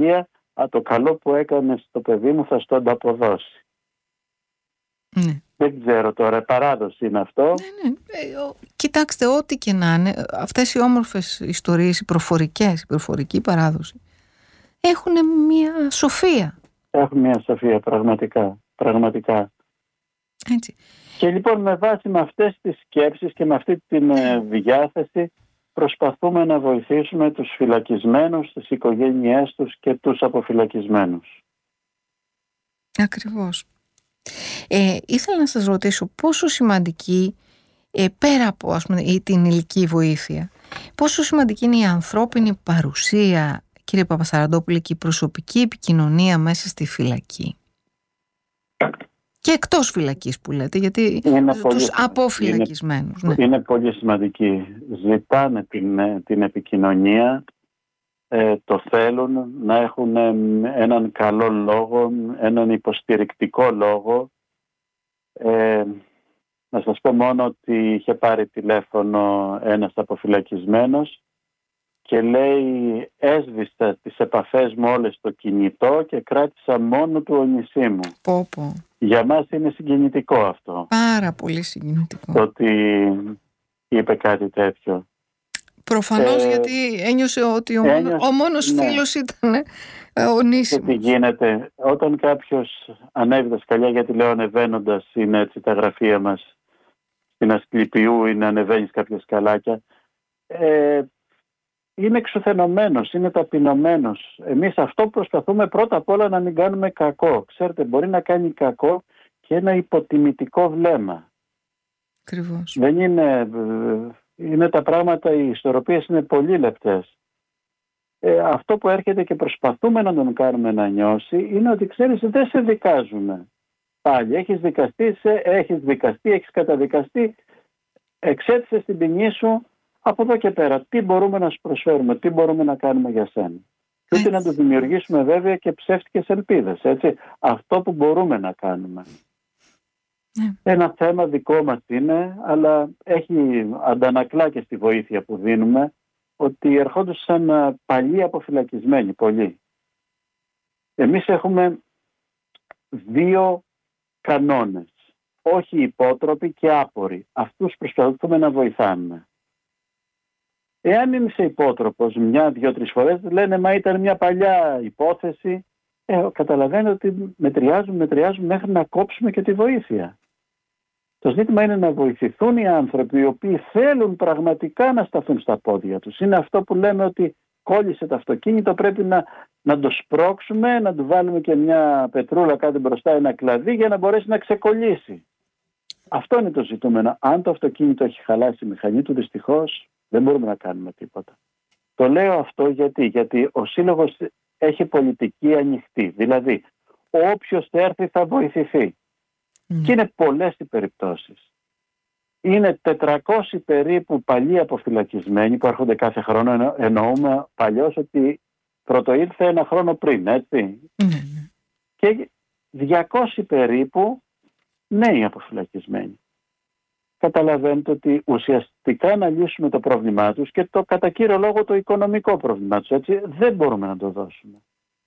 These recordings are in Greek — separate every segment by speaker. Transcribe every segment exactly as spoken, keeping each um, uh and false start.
Speaker 1: δικαιολογία, α, το καλό που έκανε στο παιδί μου θα στο ανταποδώσει.
Speaker 2: Ναι.
Speaker 1: Δεν ξέρω τώρα, παράδοση είναι αυτό.
Speaker 2: Ναι, ναι. Ε, ο, κοιτάξτε, ό,τι και να είναι, αυτές οι όμορφες ιστορίες, οι προφορικές, η προφορική παράδοση, έχουν μια σοφία.
Speaker 1: Έχουν μια σοφία, πραγματικά. πραγματικά.
Speaker 2: Έτσι.
Speaker 1: Και λοιπόν με βάση με αυτές τις σκέψεις και με αυτή την ε, διάθεση προσπαθούμε να βοηθήσουμε τους φυλακισμένους, τις οικογένειές τους και τους αποφυλακισμένους.
Speaker 2: Ακριβώς. Ε, ήθελα να σας ρωτήσω πόσο σημαντική, ε, πέρα από ας πούμε, την υλική βοήθεια, πόσο σημαντική είναι η ανθρώπινη παρουσία, κύριε Παπασαραντόπουλε, και η προσωπική επικοινωνία μέσα στη φυλακή. Και εκτός φυλακής που λέτε, γιατί είναι τους αποφυλακισμένους.
Speaker 1: Είναι, ναι. είναι πολύ σημαντική. Ζητάνε την, την επικοινωνία, ε, το θέλουν να έχουν έναν καλό λόγο, έναν υποστηρικτικό λόγο. Ε, να σας πω μόνο ότι είχε πάρει τηλέφωνο ένας αποφυλακισμένος και λέει έσβησα τις επαφές μου όλες στο κινητό και κράτησα μόνο του ονισί μου.
Speaker 2: Πω, πω. Για
Speaker 1: μας είναι συγκινητικό αυτό.
Speaker 2: Πάρα πολύ συγκινητικό.
Speaker 1: Το ότι είπε κάτι τέτοιο.
Speaker 2: Προφανώς ε, γιατί ένιωσε ότι ο, ένιωσε, μόνο, ο μόνος ναι. φίλος ήταν ε, ονίσιμος.
Speaker 1: Και τι γίνεται, όταν κάποιος ανέβει τα σκαλιά, γιατί λέω ανεβαίνοντας είναι έτσι τα γραφεία μας στην Ασκληπιού, είναι ανεβαίνεις κάποια σκαλάκια, ε, είναι εξουθενωμένος, είναι ταπεινωμένος. Εμείς αυτό προσπαθούμε πρώτα απ' όλα να μην κάνουμε κακό. Ξέρετε, μπορεί να κάνει κακό και ένα υποτιμητικό βλέμμα.
Speaker 2: Ακριβώς.
Speaker 1: Δεν είναι, είναι τα πράγματα, οι ισορροπίες είναι πολύ λεπτές. Ε, αυτό που έρχεται και προσπαθούμε να τον κάνουμε να νιώσει είναι ότι ξέρεις δεν σε δικάζουμε. Πάλι έχεις δικαστεί, σε, έχεις δικαστεί, έχεις καταδικαστεί, εξέτησες την ποινή σου. Από εδώ και πέρα, τι μπορούμε να σου προσφέρουμε, τι μπορούμε να κάνουμε για σένα. Και ούτε να του δημιουργήσουμε βέβαια και ψεύτικες ελπίδες, έτσι. Αυτό που μπορούμε να κάνουμε. Yeah. Ένα θέμα δικό μας είναι, αλλά έχει αντανακλά και στη βοήθεια που δίνουμε, ότι ερχόντουσαν παλιοί αποφυλακισμένοι, πολλοί. Εμείς έχουμε δύο κανόνες, όχι υπότροποι και άποροι. Αυτούς προσπαθούμε να βοηθάμε. Εάν είσαι υπότροπος μια, δύο, τρεις φορές, λένε μα ήταν μια παλιά υπόθεση. Ε, καταλαβαίνετε ότι μετριάζουν, μετριάζουν μέχρι να κόψουμε και τη βοήθεια. Το ζήτημα είναι να βοηθηθούν οι άνθρωποι οι οποίοι θέλουν πραγματικά να σταθούν στα πόδια τους. Είναι αυτό που λέμε ότι κόλλησε το αυτοκίνητο, πρέπει να, να το σπρώξουμε, να του βάλουμε και μια πετρούλα κάτι μπροστά, ένα κλαδί για να μπορέσει να ξεκολλήσει. Αυτό είναι το ζητούμενο. Αν το αυτοκίνητο έχει χαλάσει η μηχανή του, δυστυχώς δεν μπορούμε να κάνουμε τίποτα. Το λέω αυτό γιατί, γιατί ο Σύλλογος έχει πολιτική ανοιχτή. Δηλαδή, όποιος έρθει θα βοηθηθεί. Mm. Και είναι πολλές οι περιπτώσεις. Είναι τετρακόσιοι περίπου παλιοί αποφυλακισμένοι που έρχονται κάθε χρόνο. Εννο, εννοούμε παλιώς ότι πρωτοήλθε ένα χρόνο πριν, έτσι. Mm. Και διακόσιοι περίπου νέοι αποφυλακισμένοι. Καταλαβαίνετε ότι ουσιαστικά να λύσουμε το πρόβλημά τους και το κατά κύριο λόγο το οικονομικό πρόβλημά τους, έτσι, δεν μπορούμε να το δώσουμε.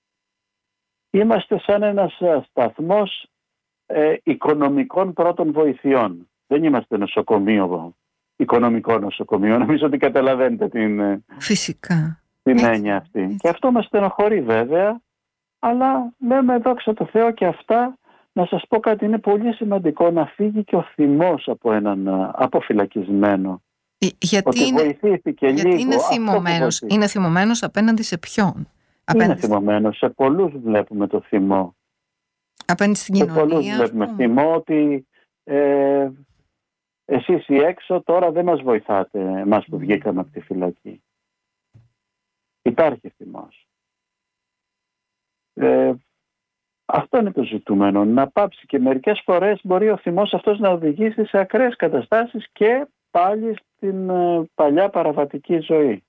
Speaker 1: Είμαστε σαν ένας σταθμός ε, οικονομικών πρώτων βοηθειών. Δεν είμαστε νοσοκομείο, οικονομικό νοσοκομείο. Νομίζω ότι καταλαβαίνετε την,
Speaker 2: Φυσικά.
Speaker 1: την έννοια αυτή. Έτσι. Και αυτό μας στενοχωρεί βέβαια, αλλά λέμε δόξα τω Θεώ και αυτά. Να σας πω κάτι, είναι πολύ σημαντικό να φύγει και ο θυμός από έναν αποφυλακισμένο.
Speaker 2: Γιατί
Speaker 1: ότι
Speaker 2: είναι,
Speaker 1: βοηθήθηκε
Speaker 2: γιατί
Speaker 1: λίγο.
Speaker 2: Είναι θυμωμένος, είναι θυμωμένος απέναντι σε ποιον?
Speaker 1: Είναι θυμωμένος, σε πολλούς βλέπουμε το θυμό.
Speaker 2: Απέναντι στην κοινωνία.
Speaker 1: Σε πολλούς βλέπουμε θυμό ότι ε, εσείς οι έξω τώρα δεν μας βοηθάτε, εμάς που βγήκαμε από τη φυλακή. Υπάρχει θυμός. Ε, Αυτό είναι το ζητούμενο, να πάψει, και μερικές φορές μπορεί ο θυμός αυτός να οδηγήσει σε ακραίες καταστάσεις και πάλι στην ε, παλιά παραβατική ζωή.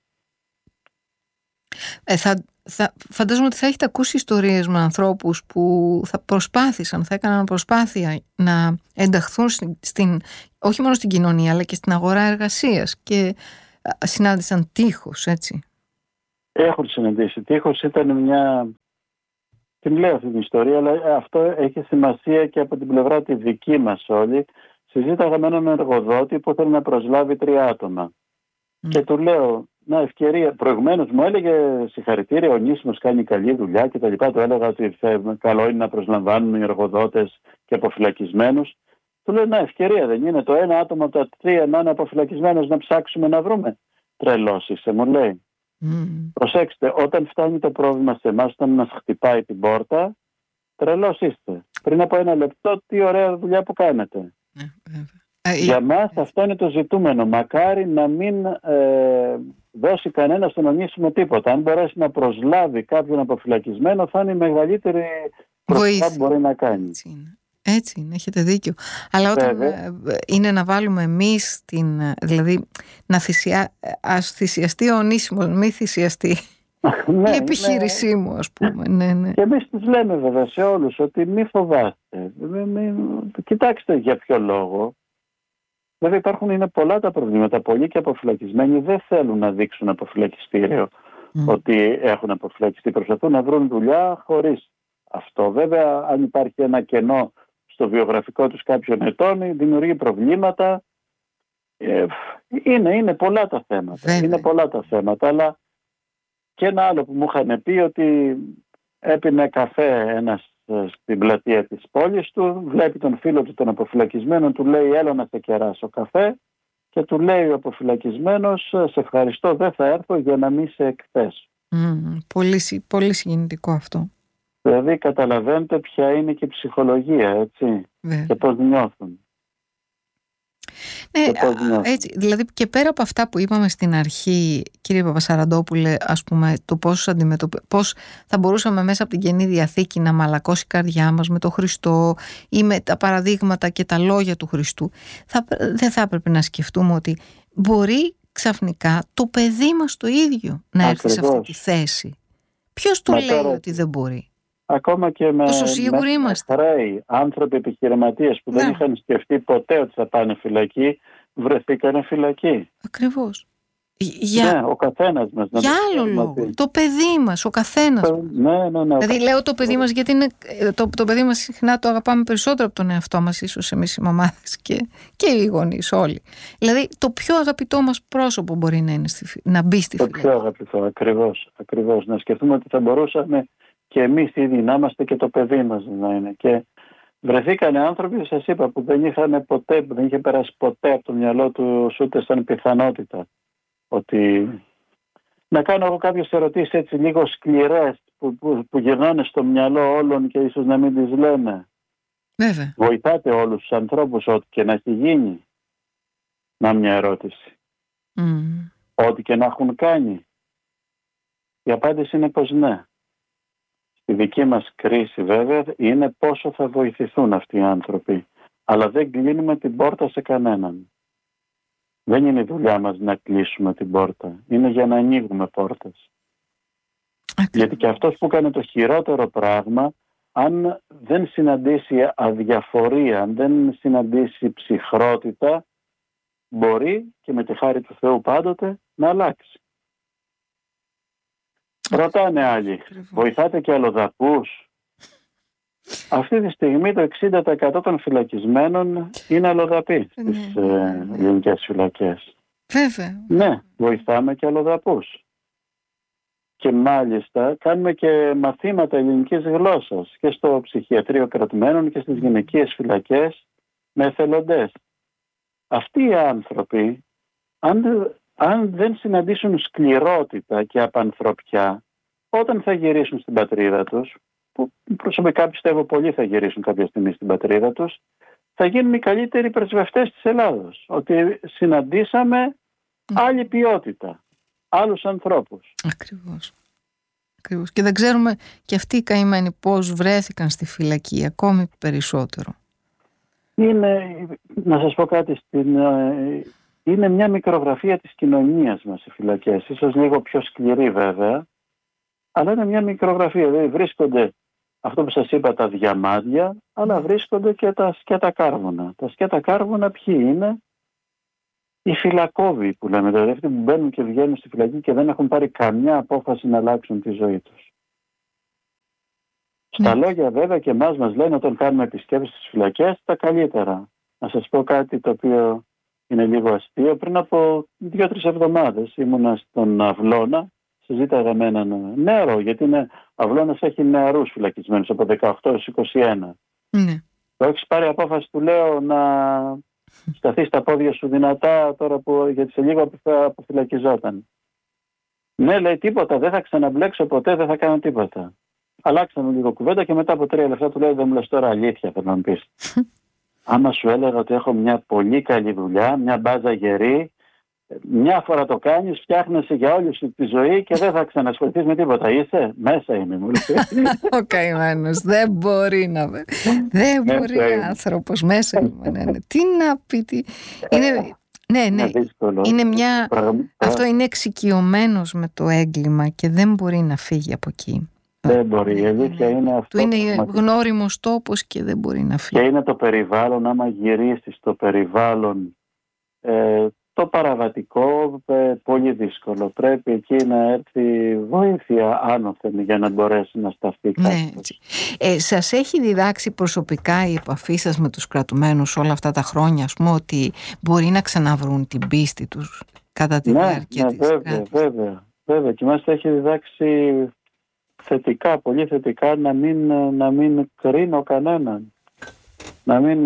Speaker 2: Ε, θα, θα, φαντάζομαι ότι θα έχετε ακούσει ιστορίες με ανθρώπους που θα προσπάθησαν, θα έκαναν προσπάθεια να ενταχθούν στην, στην, όχι μόνο στην κοινωνία αλλά και στην αγορά εργασίας και συνάντησαν τείχος, έτσι.
Speaker 1: Έχουν συναντήσει τείχος, ήταν μια... Την λέω αυτή την ιστορία, αλλά αυτό έχει σημασία και από την πλευρά τη δική μας όλη. Συζήταγα με έναν εργοδότη που θέλει να προσλάβει τρία άτομα. Mm. Και του λέω, να ευκαιρία, προηγουμένως μου έλεγε συγχαρητήρια, ο Νίσιμος κάνει καλή δουλειά και τα λοιπά. Του έλεγα ότι καλό είναι να προσλαμβάνουν οι εργοδότες και αποφυλακισμένους. Του λέω, να ευκαιρία δεν είναι το ένα άτομο από τα τρία να είναι αποφυλακισμένος να ψάξουμε να βρούμε? Τρελός είσαι, μου λέει. Mm. Προσέξτε, όταν φτάνει το πρόβλημα σε εμάς, όταν μας χτυπάει την πόρτα, τρελός είστε. Πριν από ένα λεπτό, τι ωραία δουλειά που κάνετε. Mm. Για μας αυτό είναι το ζητούμενο. Μακάρι να μην ε, δώσει κανένα στον Ονίσιμο τίποτα. Αν μπορέσει να προσλάβει κάποιον αποφυλακισμένο, θα είναι η μεγαλύτερη προσπάθεια που μπορεί να κάνει.
Speaker 2: Έτσι είναι. Έτσι είναι, έχετε δίκιο. Αλλά όταν Βέβαια. είναι να βάλουμε εμείς την, δηλαδή να θυσια, ας θυσιαστεί ο Ονίσιμος, μη θυσιαστεί ναι, η επιχείρησή ναι. μου, ας πούμε. Ναι, ναι.
Speaker 1: Και εμείς τους λέμε βέβαια σε όλους ότι μη φοβάστε. Μη, μη, κοιτάξτε για ποιο λόγο. Βέβαια υπάρχουν είναι πολλά τα προβλήματα. Πολλοί και αποφυλακισμένοι δεν θέλουν να δείξουν αποφυλακιστήριο mm. ότι έχουν αποφυλακιστεί. Προσπαθούν να βρουν δουλειά χωρίς αυτό. Βέβαια, αν υπάρχει ένα κενό στο βιογραφικό τους κάποιων ετών, δημιουργεί προβλήματα. Ε, είναι, είναι πολλά τα θέματα. Βέβαια. Είναι πολλά τα θέματα, αλλά και ένα άλλο που μου είχαν πει ότι έπινε καφέ ένας στην πλατεία της πόλης του, βλέπει τον φίλο του τον αποφυλακισμένο, του λέει έλα να σε κεράσω καφέ και του λέει ο αποφυλακισμένος σε ευχαριστώ, δεν θα έρθω για να μην σε εκθέσω.
Speaker 2: Mm, πολύ, πολύ συγκινητικό αυτό.
Speaker 1: Δηλαδή καταλαβαίνετε ποια είναι και η ψυχολογία, έτσι, Βέβαια. και πώς νιώθουν.
Speaker 2: Ναι, και πώς νιώθουν. Έτσι, δηλαδή και πέρα από αυτά που είπαμε στην αρχή, κύριε Παπασαραντόπουλε, ας πούμε, το πώς, αντιμετωπι... πώς θα μπορούσαμε μέσα από την Καινή Διαθήκη να μαλακώσει η καρδιά μας με τον Χριστό ή με τα παραδείγματα και τα λόγια του Χριστού, θα... δεν θα έπρεπε να σκεφτούμε ότι μπορεί ξαφνικά το παιδί μας το ίδιο να Ακριβώς. έρθει σε αυτή τη θέση. Ποιος το Μα λέει τώρα... ότι δεν μπορεί?
Speaker 1: Ακόμα και με,
Speaker 2: με
Speaker 1: χρέη, άνθρωποι επιχειρηματίες που ναι. δεν είχαν σκεφτεί ποτέ ότι θα πάνε φυλακή, βρεθήκανε φυλακή.
Speaker 2: Ακριβώς. Για...
Speaker 1: Ναι, ο καθένας μας.
Speaker 2: Για άλλο λόγο. Το παιδί μας, ο καθένας μας.
Speaker 1: Ναι, ναι, ναι.
Speaker 2: Δηλαδή λέω το παιδί μας γιατί είναι, το, το παιδί μας συχνά το αγαπάμε περισσότερο από τον εαυτό μας, ίσως εμείς οι μαμάδες και, και οι γονείς όλοι. Δηλαδή το πιο αγαπητό μας πρόσωπο μπορεί να, είναι στη, να μπει στη φυλακή.
Speaker 1: Το πιο αγαπητό, ακριβώς, ακριβώς. Να σκεφτούμε ότι θα μπορούσαμε και εμείς ήδη να είμαστε και το παιδί μας να είναι. Και βρεθήκανε άνθρωποι, σας είπα, που δεν είχαν ποτέ, που δεν είχε περάσει ποτέ από το μυαλό του ούτε σαν πιθανότητα. Ότι να κάνω εγώ κάποιες ερωτήσεις έτσι λίγο σκληρές που, που, που γυρνάνε στο μυαλό όλων και ίσως να μην τις λένε.
Speaker 2: Βέβαια.
Speaker 1: Βοηθάτε όλους τους ανθρώπους ό,τι και να έχει γίνει? Να μια ερώτηση. Mm. Ό,τι και να έχουν κάνει. Η απάντηση είναι πως ναι. Η δική μας κρίση βέβαια είναι πόσο θα βοηθηθούν αυτοί οι άνθρωποι. Αλλά δεν κλείνουμε την πόρτα σε κανέναν. Δεν είναι η δουλειά μας να κλείσουμε την πόρτα. Είναι για να ανοίγουμε πόρτες. Okay. Γιατί και αυτός που κάνει το χειρότερο πράγμα, αν δεν συναντήσει αδιαφορία, αν δεν συναντήσει ψυχρότητα, μπορεί και με τη χάρη του Θεού πάντοτε να αλλάξει. Ρωτάνε άλλοι, βοηθάτε και αλλοδαπούς? Αυτή τη στιγμή το εξήντα τοις εκατό των φυλακισμένων είναι αλλοδαποί στις ναι, ε, ναι. ελληνικές φυλακές.
Speaker 2: Βέβαια.
Speaker 1: Ναι, βοηθάμε και αλλοδαπούς. Και μάλιστα κάνουμε και μαθήματα ελληνικής γλώσσας και στο ψυχιατρίο κρατουμένων και στις γυναικείες φυλακές με εθελοντές. Αυτοί οι άνθρωποι, αν, αν δεν συναντήσουν σκληρότητα και απανθρωπιά, όταν θα γυρίσουν στην πατρίδα τους, που προσωπικά πιστεύω πολλοί θα γυρίσουν κάποια στιγμή στην πατρίδα τους, θα γίνουν οι καλύτεροι πρεσβευτές της Ελλάδος. Ότι συναντήσαμε άλλη ποιότητα, άλλους ανθρώπους.
Speaker 2: Ακριβώς. Ακριβώς. Και δεν ξέρουμε και αυτοί οι καημένοι πώς βρέθηκαν στη φυλακή, ακόμη περισσότερο.
Speaker 1: Είναι, να σας πω κάτι, στην, είναι μια μικρογραφία της κοινωνίας μας οι φυλακές. Ίσως λίγο πιο σκληρή βέβαια, αλλά είναι μια μικρογραφία. Δηλαδή βρίσκονται αυτό που σας είπα τα διαμάντια, αλλά βρίσκονται και τα σκέτα κάρβουνα. Τα σκέτα κάρβουνα ποιοι είναι? οι φυλακόβοι που λέμε, δηλαδή αυτοί που μπαίνουν και βγαίνουν στη φυλακή και δεν έχουν πάρει καμιά απόφαση να αλλάξουν τη ζωή τους. Στα
Speaker 2: Ναι.
Speaker 1: λόγια βέβαια και εμάς μας λένε όταν κάνουμε επισκέψεις στις φυλακές τα καλύτερα. Να σας πω κάτι το οποίο είναι λίγο αστείο. Πριν από δύο-τρεις εβδομάδες ήμουνα στον Αυλώνα, συζήταγα με έναν νεαρό, γιατί είναι, Αυλώνας έχει νεαρούς φυλακισμένους από δεκαοκτώ έως είκοσι ένα.
Speaker 2: Ναι.
Speaker 1: Το έχεις πάρει απόφαση, του λέω, να σταθείς στα πόδια σου δυνατά τώρα που γιατί σε λίγο αποφυλακιζόταν. Ναι, λέει, τίποτα, δεν θα ξαναμπλέξω ποτέ, δεν θα κάνω τίποτα. Αλλάξαμε λίγο κουβέντα και μετά από τρία λεπτά του λέω, δεν μου λες τώρα αλήθεια, θέλω να μου πεις. Άμα σου έλεγα ότι έχω μια πολύ καλή δουλειά, μια μπάζα γερή, μια φορά το κάνεις, φτιάχνεσαι για όλη σου τη ζωή και δεν θα ξανασχοληθείς με τίποτα. Είσαι, μέσα είμαι, μου λέει.
Speaker 2: Ο καημένος, δεν μπορεί να... Δεν μπορεί άνθρωπος, μέσα είμαι. Ναι, ναι. Τι να πει, τι... Είναι... Ναι, ναι, είναι μια... αυτό είναι εξοικειωμένος με το έγκλημα και δεν μπορεί να φύγει από εκεί.
Speaker 1: Δεν μπορεί, η αλήθεια είναι αυτό.
Speaker 2: Του είναι γνώριμος τόπος και δεν μπορεί να φύγει.
Speaker 1: Και είναι το περιβάλλον, άμα γυρίσεις το περιβάλλον ε, το παραβατικό, ε, πολύ δύσκολο. Πρέπει εκεί να έρθει βοήθεια άνωθεν για να μπορέσει να σταθεί κάτι.
Speaker 2: Ναι. Ε, σας έχει διδάξει προσωπικά η επαφή σας με τους κρατουμένους όλα αυτά τα χρόνια, ας πούμε, ότι μπορεί να ξαναβρούν την πίστη τους κατά τη
Speaker 1: ναι,
Speaker 2: διάρκεια
Speaker 1: ναι,
Speaker 2: της
Speaker 1: βέβαια,
Speaker 2: κράτησης?
Speaker 1: βέβαια, βέβαια. Και μας έχει διδάξει θετικά, πολύ θετικά, να μην, να μην κρίνω κανέναν. Να μην...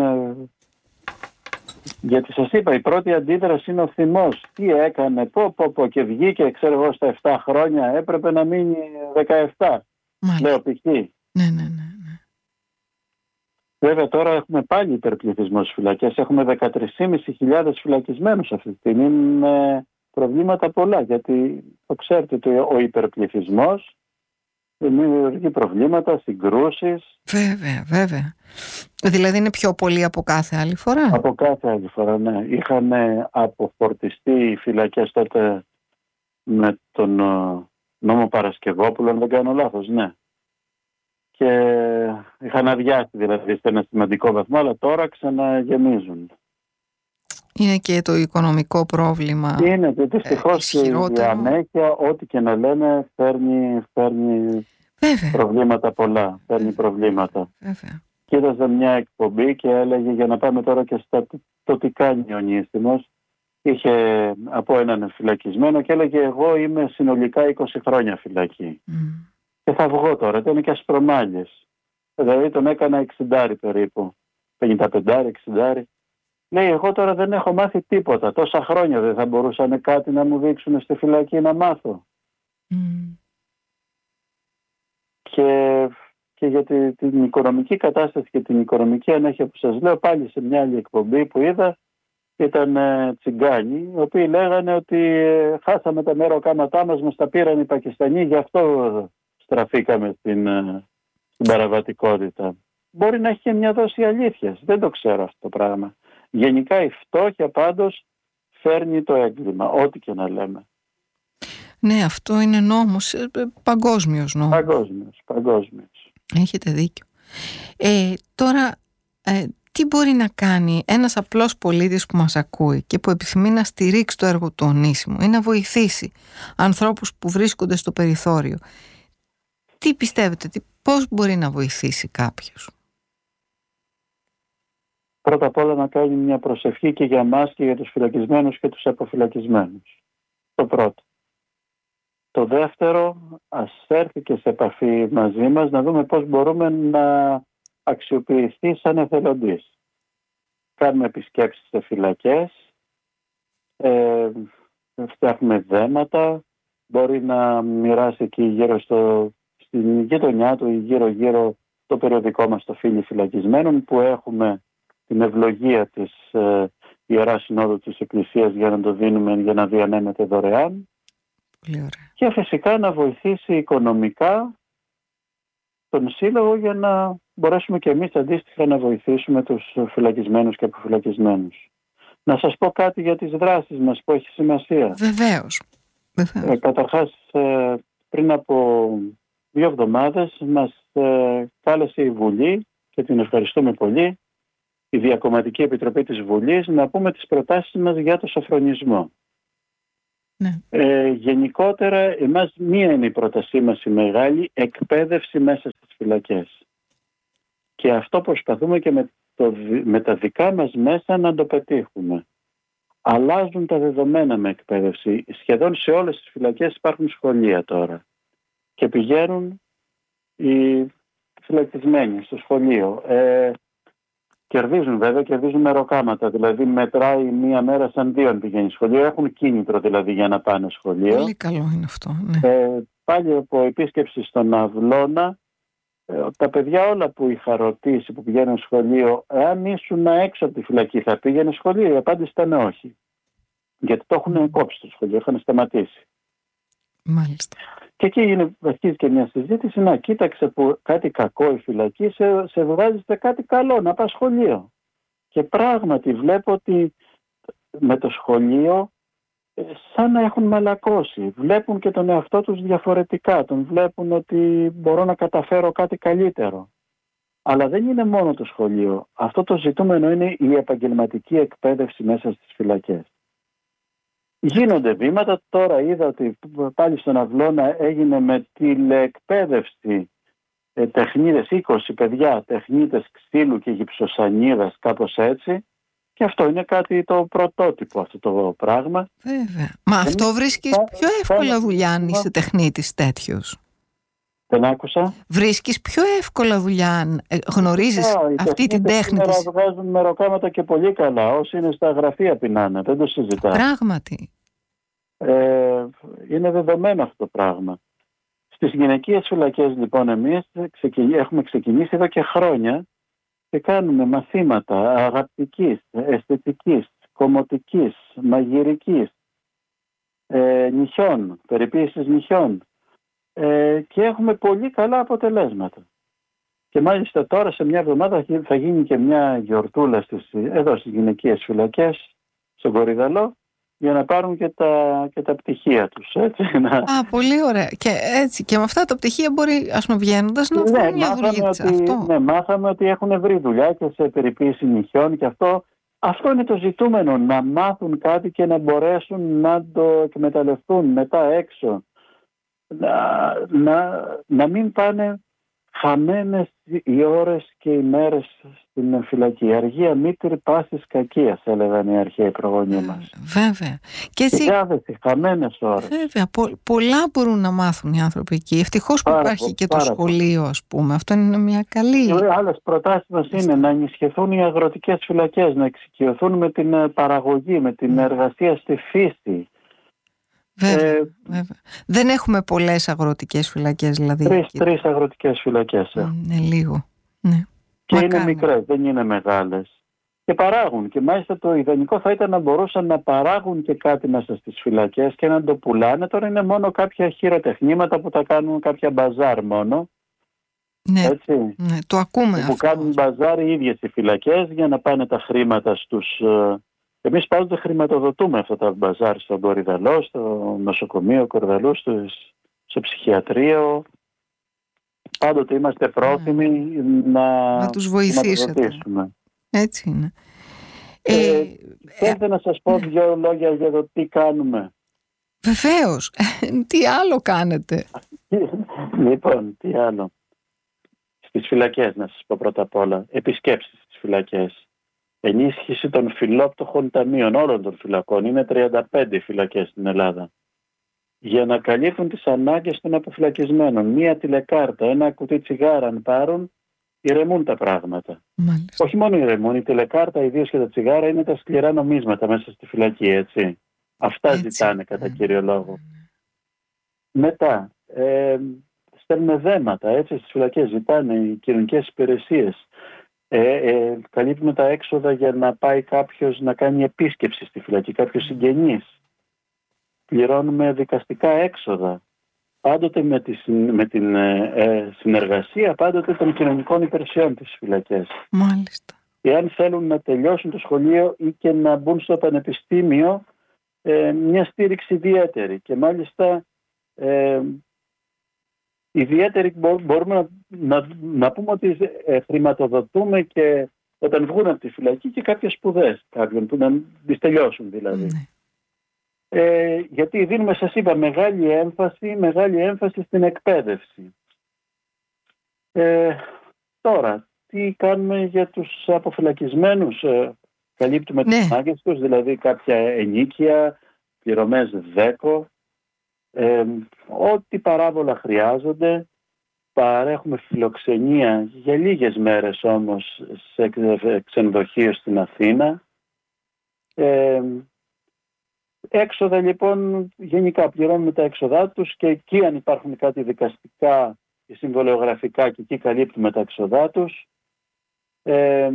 Speaker 1: Γιατί σας είπα, η πρώτη αντίδραση είναι ο θυμός. Τι έκανε, πω πω πω και βγήκε, ξέρω εγώ, στα επτά χρόνια, έπρεπε να μείνει δεκαεπτά.
Speaker 2: Μάλιστα.
Speaker 1: Λέω π.χ.
Speaker 2: Ναι, ναι, ναι, ναι.
Speaker 1: Βέβαια τώρα έχουμε πάλι υπερπληθυσμό στις φυλακές. Έχουμε δεκατρείς χιλιάδες πεντακόσιους φυλακισμένους αυτή τη στιγμή. Είναι προβλήματα πολλά, γιατί το ξέρετε ότι ο υπερπληθυσμός δημιουργεί προβλήματα, συγκρούσεις.
Speaker 2: Βέβαια, βέβαια. Δηλαδή είναι πιο πολύ από κάθε άλλη φορά.
Speaker 1: Από κάθε άλλη φορά, ναι. Είχαν αποφορτιστεί οι φυλακές τότε με τον νόμο Παρασκευόπουλο, αν δεν κάνω λάθος, ναι. Και είχαν αδειάσει δηλαδή σε ένα σημαντικό βαθμό, αλλά τώρα ξαναγεμίζουν.
Speaker 2: Είναι και το οικονομικό πρόβλημα.
Speaker 1: Είναι, δυστυχώς ε, η ανέχεια, ό,τι και να λέμε, φέρνει, φέρνει προβλήματα πολλά. Φέρνει προβλήματα.
Speaker 2: Βέβαια.
Speaker 1: Κοίταζα μια εκπομπή και έλεγε, για να πάμε τώρα και στα το τι κάνει ο Νίστιμος, είχε από έναν φυλακισμένο και έλεγε, εγώ είμαι συνολικά είκοσι χρόνια φυλακή. Mm. Και θα βγω τώρα, ήταν και ασπρομάλιες. Δηλαδή τον έκανα εξήντα περίπου, πενήντα πέντε εξήντα. Λέει, εγώ τώρα δεν έχω μάθει τίποτα. Τόσα χρόνια δεν θα μπορούσαν κάτι να μου δείξουν στη φυλακή να μάθω. Mm. Και, και για τη, την οικονομική κατάσταση και την οικονομική ανέχεια που σας λέω, πάλι σε μια άλλη εκπομπή που είδα, ήταν ε, τσιγκάνοι, οι οποίοι λέγανε ότι ε, χάσαμε τα μεροκάματά μας, μας τα πήραν οι Πακιστανοί, γι' αυτό στραφήκαμε στην, ε, στην παραβατικότητα. Μπορεί να έχει και μια δόση αλήθειας, δεν το ξέρω αυτό το πράγμα. Γενικά η φτώχεια πάντως φέρνει το έγκλημα, ό,τι και να λέμε.
Speaker 2: Ναι, αυτό είναι νόμος, παγκόσμιος νόμος.
Speaker 1: Παγκόσμιος, παγκόσμιος.
Speaker 2: Έχετε δίκιο. Ε, τώρα, ε, τι μπορεί να κάνει ένας απλός πολίτης που μας ακούει και που επιθυμεί να στηρίξει το έργο του Ονίσιμου ή να βοηθήσει ανθρώπους που βρίσκονται στο περιθώριο? Τι πιστεύετε, τι, πώς μπορεί να βοηθήσει κάποιος?
Speaker 1: Πρώτα απ' όλα να κάνει μια προσευχή και για μας και για τους φυλακισμένους και τους αποφυλακισμένους. Το πρώτο. Το δεύτερο, ας έρθει και σε επαφή μαζί μας να δούμε πώς μπορούμε να αξιοποιηθεί σαν εθελοντής. Κάνουμε επισκέψεις σε φυλακές, ε, φτιάχνουμε δέματα, μπορεί να μοιράσει εκεί γύρω στο, στην γειτονιά του ή γύρω-γύρω το περιοδικό μας το Φίλοι Φυλακισμένων, που έχουμε την ευλογία της ε, Ιεράς Συνόδου της Εκκλησίας για να το δίνουμε, για να διανέμεται δωρεάν. Και φυσικά να βοηθήσει οικονομικά τον Σύλλογο για να μπορέσουμε και εμείς αντίστοιχα να βοηθήσουμε τους φυλακισμένους και αποφυλακισμένους. Να σας πω κάτι για τις δράσεις μας που έχει σημασία.
Speaker 2: Βεβαίως. Βεβαίως.
Speaker 1: Ε, καταρχάς, ε, πριν από δύο εβδομάδες μας ε, κάλεσε η Βουλή και την ευχαριστούμε πολύ η Διακομματική Επιτροπή της Βουλής να πούμε τις προτάσεις μας για το σοφρονισμό.
Speaker 2: Ναι.
Speaker 1: Ε, γενικότερα, εμάς μία είναι η πρότασή μας η μεγάλη, εκπαίδευση μέσα στις φυλακές. Και αυτό προσπαθούμε και με, το, με τα δικά μας μέσα να το πετύχουμε. Αλλάζουν τα δεδομένα με εκπαίδευση. Σχεδόν σε όλες τις φυλακές υπάρχουν σχολεία τώρα. Και πηγαίνουν οι φυλακισμένοι στο σχολείο. Ε, κερδίζουν βέβαια, κερδίζουν μεροκάματα. Δηλαδή μετράει μία μέρα σαν δύο αν πηγαίνει σχολείο. Έχουν κίνητρο δηλαδή για να πάνε σχολείο.
Speaker 2: Πολύ καλό είναι αυτό. Ναι.
Speaker 1: Ε, πάλι από επίσκεψη στον Αυλώνα, ε, τα παιδιά όλα που είχα ρωτήσει που πηγαίνουν σχολείο, εάν ήσουν έξω από τη φυλακή θα πήγαινε σχολείο? Η απάντηση ήταν όχι. Γιατί το έχουν κόψει το σχολείο, είχαν σταματήσει.
Speaker 2: Μάλιστα.
Speaker 1: Και εκεί είναι, αρχίζει και μια συζήτηση, να κοίταξε που κάτι κακό η φυλακή, σε, σε βγάζει σε κάτι καλό, να πας σχολείο. Και πράγματι βλέπω ότι με το σχολείο σαν να έχουν μαλακώσει. Βλέπουν και τον εαυτό τους διαφορετικά. Τον βλέπουν ότι μπορώ να καταφέρω κάτι καλύτερο. Αλλά δεν είναι μόνο το σχολείο. Αυτό το ζητούμενο είναι η επαγγελματική εκπαίδευση μέσα στις φυλακές. Γίνονται βήματα. Τώρα είδα ότι πάλι στον Αυλώνα έγινε με τηλεεκπαίδευση ε, τεχνίδες, είκοσι παιδιά, τεχνίτες ξύλου και γυψοσανίδας, κάπως έτσι. Και αυτό είναι κάτι το πρωτότυπο, αυτό το πράγμα.
Speaker 2: Βέβαια. Μα Εμείς αυτό βρίσκεις θα, πιο εύκολα θα, δουλειά αν είσαι τεχνίτης τέτοιος.
Speaker 1: Δεν άκουσα.
Speaker 2: Βρίσκεις πιο εύκολα δουλειά αν γνωρίζεις yeah, αυτή την τέχνη της.
Speaker 1: Οι βγάζουν μεροκάματα και πολύ καλά. Όσοι είναι στα γραφεία πεινάνε. Δεν το συζητάμε.
Speaker 2: Πράγματι.
Speaker 1: Ε, είναι δεδομένο αυτό το πράγμα. Στις γυναικείες φυλακές λοιπόν εμείς έχουμε ξεκινήσει εδώ και χρόνια και κάνουμε μαθήματα αγαπητικής, αισθητικής, κομμωτικής, μαγειρικής, ε, νυχιών, περιποίησης νυχιών ε, και έχουμε πολύ καλά αποτελέσματα. Και μάλιστα τώρα σε μια εβδομάδα θα γίνει και μια γιορτούλα στις, εδώ στις γυναικείες φυλακές, στον Κορυδαλό, για να πάρουν και τα, και τα πτυχία τους. Έτσι, να...
Speaker 2: Α, πολύ ωραία. Και έτσι και με αυτά τα πτυχία μπορεί, ας πούμε, βγαίνοντας να βρουν
Speaker 1: ναι,
Speaker 2: μια δουλειά. Αυτό.
Speaker 1: Ναι, μάθαμε ότι έχουν βρει δουλειά και σε περιποίηση νυχιών και αυτό. Αυτό είναι το ζητούμενο, να μάθουν κάτι και να μπορέσουν να το εκμεταλλευτούν μετά έξω. Να, να, να μην πάνε χαμένες οι ώρες και οι μέρες στην φυλακή. Η αργία μήτρη πάσης κακίας, έλεγαν οι αρχαίοι προγονείς μας.
Speaker 2: Βέβαια. Και έτσι...
Speaker 1: Διάδεση, χαμένες ώρες.
Speaker 2: Βέβαια. Πο, πολλά μπορούν να μάθουν οι άνθρωποι εκεί. Ευτυχώς που
Speaker 1: πάρα,
Speaker 2: υπάρχει και το
Speaker 1: πάρα,
Speaker 2: σχολείο, ας πούμε. Αυτό είναι μια καλή...
Speaker 1: Οι άλλες προτάσεις μας είναι να ενισχυθούν οι αγροτικές φυλακές, να εξοικειωθούν με την παραγωγή, με την εργασία στη φύση.
Speaker 2: Βέβαια, ε, βέβαια. Δεν έχουμε πολλές αγροτικές φυλακές, δηλαδή.
Speaker 1: Τρεις, τρεις αγροτικές φυλακές.
Speaker 2: Είναι λίγο. Ναι.
Speaker 1: Και Μακάρι. Είναι μικρές, δεν είναι μεγάλες. Και παράγουν. Και μάλιστα το ιδανικό θα ήταν να μπορούσαν να παράγουν και κάτι μέσα στις φυλακές και να το πουλάνε. Τώρα είναι μόνο κάποια χειροτεχνήματα που τα κάνουν κάποια μπαζάρ μόνο.
Speaker 2: Ναι,
Speaker 1: έτσι.
Speaker 2: Ναι, το ακούμε
Speaker 1: που
Speaker 2: αυτό.
Speaker 1: Κάνουν μπαζάρ οι ίδιες οι φυλακές για να πάνε τα χρήματα στους... Εμείς πάντοτε χρηματοδοτούμε αυτά τα μπαζάρ στον Κορυδαλό, στο νοσοκομείο Κορυδαλού, στο, στο ψυχιατρίο. Πάντοτε είμαστε πρόθυμοι mm. να,
Speaker 2: να τους βοηθήσετε. Έτσι είναι.
Speaker 1: Ε, ε, θέλετε ε, να σας πω δύο λόγια για το τι κάνουμε.
Speaker 2: Βεβαίως. Τι άλλο κάνετε?
Speaker 1: Λοιπόν, τι άλλο. Στις φυλακές να σας πω πρώτα απ' όλα. Επισκέψεις στις φυλακές. Ενίσχυση των φιλόπτωχων ταμείων όλων των φυλακών. Είναι τριάντα πέντε φυλακές στην Ελλάδα. Για να καλύπτουν τις ανάγκες των αποφυλακισμένων. Μία τηλεκάρτα, ένα κουτί τσιγάρα αν πάρουν, ηρεμούν τα πράγματα.
Speaker 2: Μάλιστα.
Speaker 1: Όχι μόνο ηρεμούν, η τηλεκάρτα, ιδίως και τα τσιγάρα, είναι τα σκληρά νομίσματα μέσα στη φυλακή, έτσι. Αυτά έτσι ζητάνε κατά κύριο λόγο. Μετά, ε, στέλνουν δέματα, έτσι, στις φυλακές. Ζητάνε οι κοινωνικές υπηρεσίες. Ε, ε, καλύπτουμε τα έξοδα για να πάει κάποιος να κάνει επίσκεψη στη φυλακή, κάποιος συγγενής. Πληρώνουμε δικαστικά έξοδα. Πάντοτε με, τη, με την ε, συνεργασία πάντοτε των κοινωνικών υπηρεσιών της φυλακές.
Speaker 2: Μάλιστα.
Speaker 1: Εάν θέλουν να τελειώσουν το σχολείο ή και να μπουν στο πανεπιστήμιο, ε, μια στήριξη ιδιαίτερη. Και μάλιστα ε, ιδιαίτερη μπορούμε να, να, να πούμε ότι χρηματοδοτούμε και όταν βγουν από τη φυλακή και κάποιες σπουδές κάποιον που να τις τελειώσουν δηλαδή. Mm. Ε, γιατί δίνουμε, σας είπα, μεγάλη έμφαση, μεγάλη έμφαση στην εκπαίδευση. Ε, τώρα, τι κάνουμε για τους αποφυλακισμένους? Ε, καλύπτουμε ναι. τις ανάγκες τους, δηλαδή κάποια ενοίκια, πληρωμές δέκο, ε, ό,τι παράβολα χρειάζονται. Παρέχουμε φιλοξενία για λίγες μέρες όμως σε ξενοδοχείο στην Αθήνα. Ε, έξοδα λοιπόν, γενικά πληρώνουμε τα έξοδά τους και εκεί αν υπάρχουν κάτι δικαστικά και συμβολιογραφικά και εκεί καλύπτουμε τα έξοδά τους. Ε,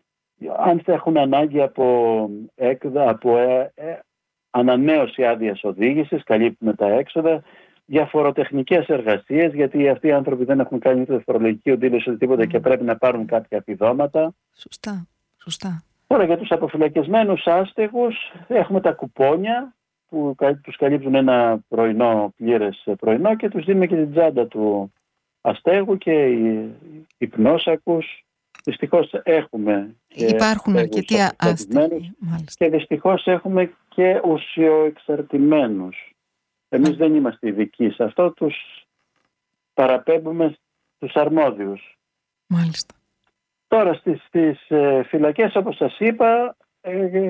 Speaker 1: αν θα έχουν ανάγκη από, έκδα, από ε, ε, ανανέωση άδειας οδήγησης, καλύπτουμε τα έξοδα. Για φοροτεχνικές εργασίες, γιατί αυτοί οι άνθρωποι δεν έχουν κάνει ούτε φορολογική οδήλωση ούτε τίποτα mm. και πρέπει να πάρουν κάποια επιδόματα.
Speaker 2: Σωστά, σωστά.
Speaker 1: Τώρα για τους αποφυλακισμένους άστεγους έχουμε τα κουπόνια που τους καλύπτουν ένα πρωινό, πλήρες πρωινό και τους δίνουμε και την τσάντα του αστέγου και οι υπνόσακους. Δυστυχώς έχουμε
Speaker 2: υπάρχουν αρκετοί άστεγοι
Speaker 1: και δυστυχώς έχουμε και ουσιοεξαρτημένους. Εμείς δεν είμαστε ειδικοί σε αυτό, τους παραπέμπουμε στους αρμόδιους.
Speaker 2: Μάλιστα.
Speaker 1: Τώρα στις, στις ε, φυλακές, όπως σας είπα, ε,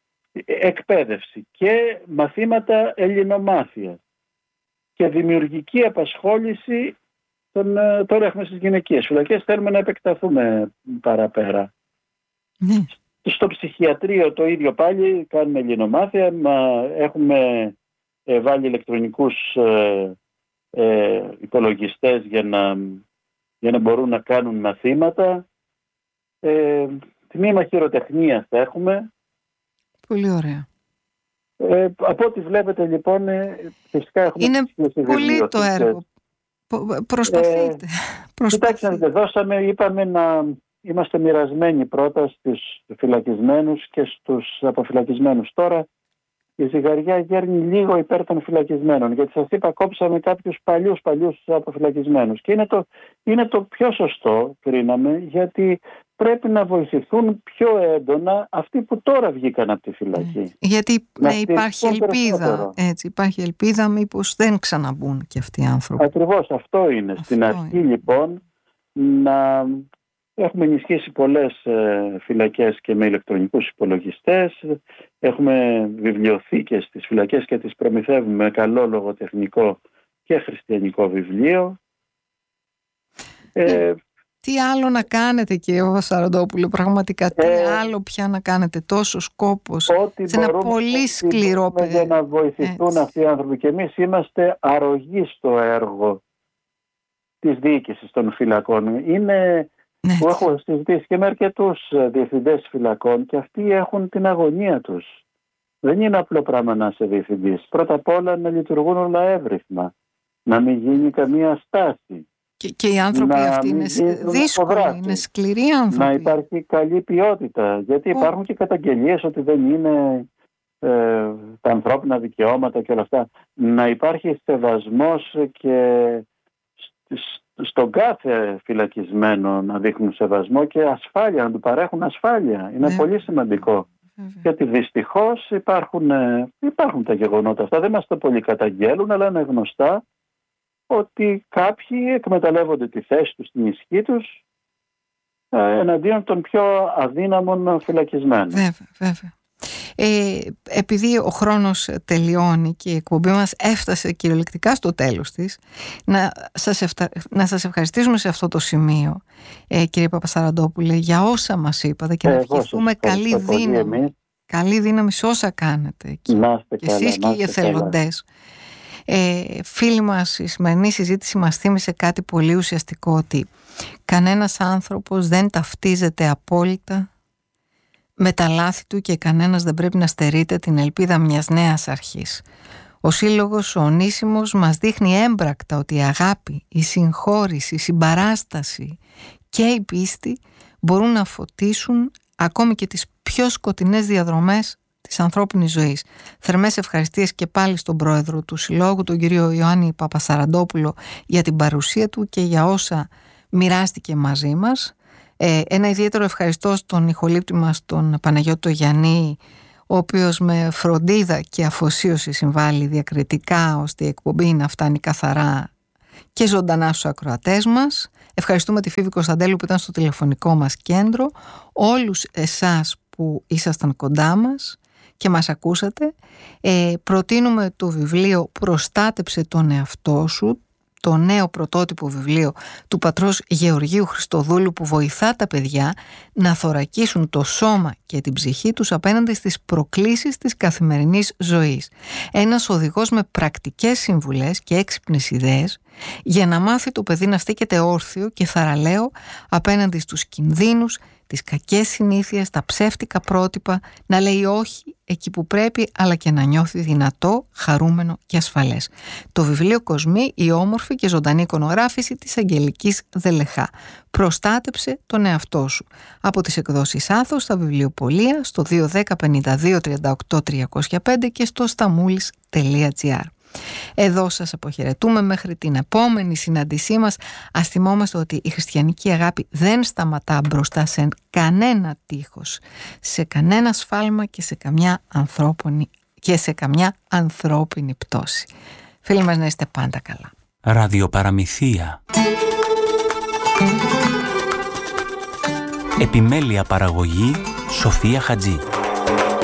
Speaker 1: εκπαίδευση και μαθήματα ελληνομάθειας και δημιουργική απασχόληση. Των, ε, τώρα έχουμε στις γυναικείες φυλακές, θέλουμε να επεκταθούμε παραπέρα.
Speaker 2: Ναι.
Speaker 1: Στο ψυχιατρίο το ίδιο πάλι, κάνουμε ελληνομάθεια, μα έχουμε Ε, βάλει ηλεκτρονικούς ε, ε, υπολογιστές για να, για να μπορούν να κάνουν μαθήματα. Ε, τμήμα χειροτεχνίας θα έχουμε.
Speaker 2: Πολύ ωραία.
Speaker 1: Ε, από ό,τι βλέπετε λοιπόν, ε, φυσικά έχουμε...
Speaker 2: Είναι πολύ το έργο. Προσπαθείτε.
Speaker 1: Ε, κοιτάξτε, δώσαμε, είπαμε να είμαστε μοιρασμένοι πρώτα στους φυλακισμένους και στους αποφυλακισμένους. Τώρα η ζυγαριά γέρνει λίγο υπέρ των φυλακισμένων, γιατί σας είπα κόψαμε κάποιους παλιούς παλιούς αποφυλακισμένους και είναι το, είναι το πιο σωστό, κρίναμε, γιατί πρέπει να βοηθηθούν πιο έντονα αυτοί που τώρα βγήκαν από τη φυλακή.
Speaker 2: Γιατί ναι, υπάρχει ελπίδα, έτσι, υπάρχει ελπίδα μήπως δεν ξαναμπούν και αυτοί οι άνθρωποι.
Speaker 1: Ακριβώς αυτό είναι. Αυτό Στην αρχή είναι. λοιπόν να... Έχουμε ενισχύσει πολλές ε, φυλακές και με ηλεκτρονικούς υπολογιστές. Έχουμε βιβλιοθήκες στις φυλακές και τις προμηθεύουμε με καλό λογοτεχνικό και χριστιανικό βιβλίο.
Speaker 2: Ε, τι άλλο να κάνετε, κύριε Παπασαραντόπουλε, πραγματικά, τι ε, άλλο πια να κάνετε, τόσο κόπος σε ένα πολύ σκληρό παιδί.
Speaker 1: Για να βοηθηθούν Έτσι. αυτοί οι άνθρωποι και εμείς είμαστε αρρωγοί στο έργο της διοίκησης των φυλακών. Είναι... Ναι. Που έχω συζητήσει και με αρκετούς διευθυντές φυλακών και αυτοί έχουν την αγωνία τους. Δεν είναι απλό πράγμα να είσαι διευθυντής. Πρώτα απ' όλα να λειτουργούν όλα εύρυθμα. Να μην γίνει καμία στάση.
Speaker 2: Και, και οι άνθρωποι να αυτοί είναι δύσκολοι, είναι σκληροί άνθρωποι.
Speaker 1: Να υπάρχει καλή ποιότητα. Γιατί oh. υπάρχουν και καταγγελίες ότι δεν είναι ε, τα ανθρώπινα δικαιώματα και όλα αυτά. Να υπάρχει σεβασμός και στον κάθε φυλακισμένο να δείχνουν σεβασμό και ασφάλεια, να του παρέχουν ασφάλεια. Είναι yeah. πολύ σημαντικό. Mm-hmm. Γιατί δυστυχώς υπάρχουν, υπάρχουν τα γεγονότα αυτά. Δεν μας το πολύ καταγγέλουν, αλλά είναι γνωστά ότι κάποιοι εκμεταλλεύονται τη θέση τους, την ισχύ τους ε, εναντίον των πιο αδύναμων φυλακισμένων.
Speaker 2: Βέβαια, βέβαια. Ε, επειδή ο χρόνος τελειώνει και η εκπομπή μας έφτασε κυριολεκτικά στο τέλος της, να σας, ευτα... να σας ευχαριστήσουμε σε αυτό το σημείο, ε, κύριε Παπασαραντόπουλε, για όσα μας είπατε και ε, να ευχηθούμε καλή δύναμη, καλή δύναμη σε όσα κάνετε και, και εσείς και οι εθελοντές. Ε, φίλοι μας, η σημερινή συζήτηση μας θύμισε κάτι πολύ ουσιαστικό, ότι κανένας άνθρωπος δεν ταυτίζεται απόλυτα με τα λάθη του και κανένας δεν πρέπει να στερείται την ελπίδα μιας νέας αρχής. Ο Σύλλογος ο Ονίσιμος μας δείχνει έμπρακτα ότι η αγάπη, η συγχώρηση, η συμπαράσταση και η πίστη μπορούν να φωτίσουν ακόμη και τις πιο σκοτεινές διαδρομές της ανθρώπινης ζωής. Θερμές ευχαριστίες και πάλι στον πρόεδρο του Συλλόγου, τον κύριο Ιωάννη Παπασαραντόπουλο, για την παρουσία του και για όσα μοιράστηκε μαζί μας. Ε, ένα ιδιαίτερο ευχαριστώ στον ηχολήπτη μας, τον Παναγιώτο Γιαννή, ο οποίος με φροντίδα και αφοσίωση συμβάλλει διακριτικά ώστε η εκπομπή να φτάνει καθαρά και ζωντανά στους ακροατές μας. Ευχαριστούμε τη Φίβη Κωνσταντέλου που ήταν στο τηλεφωνικό μας κέντρο, όλους εσάς που ήσασταν κοντά μας και μας ακούσατε. Ε, προτείνουμε το βιβλίο «Προστάτεψε τον εαυτό σου», το νέο πρωτότυπο βιβλίο του πατρός Γεωργίου Χριστοδούλου, που βοηθά τα παιδιά να θωρακίσουν το σώμα και την ψυχή τους απέναντι στις προκλήσεις της καθημερινής ζωής. Ένας οδηγός με πρακτικές συμβουλές και έξυπνες ιδέες για να μάθει το παιδί να στέκεται όρθιο και θαραλέο απέναντι στους κινδύνους, τις κακές συνήθειες, τα ψεύτικα πρότυπα, να λέει όχι εκεί που πρέπει, αλλά και να νιώθει δυνατό, χαρούμενο και ασφαλές. Το βιβλίο «Κοσμή, η όμορφη και ζωντανή εικονογράφηση» της Αγγελικής Δελεχά. Προστάτεψε τον εαυτό σου. Από τις εκδόσεις Άθος στα βιβλιοπωλεία, στο δύο δέκα πενήντα δύο τριάντα οκτώ τριακόσια πέντε και στο σταμούλης τελεία τζι άρ. Εδώ σας αποχαιρετούμε μέχρι την επόμενη συνάντησή μας. Ας θυμόμαστε ότι η χριστιανική αγάπη δεν σταματά μπροστά σε κανένα τείχος, σε κανένα σφάλμα και σε καμιά ανθρώπινη, και σε καμιά ανθρώπινη πτώση. Φίλοι μας, να είστε πάντα καλά.
Speaker 3: Ραδιοπαραμυθία. Επιμέλεια παραγωγή Σοφία Χατζή.